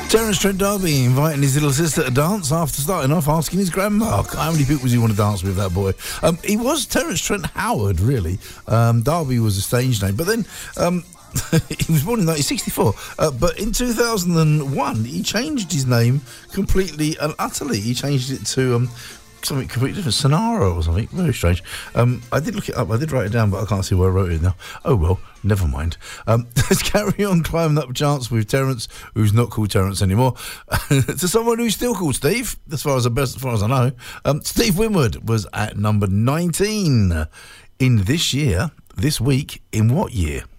Terence Trent D'Arby inviting his little sister to dance after starting off asking his grandma. How many people does he want to dance with, that boy? He was Terence Trent Howard, really. D'Arby was a stage name. But then he was born in 1964. But in 2001, he changed his name completely and utterly. He changed it to something completely different, Sonara or something. Very strange. I did look it up. I did write it down, but I can't see where I wrote it now. Oh, well, never mind. Let's carry on climbing up charts with Terence, who's not called Terence anymore, to someone who's still called Steve, as far as I know. Steve Winwood was at number 19 in this week. In what year?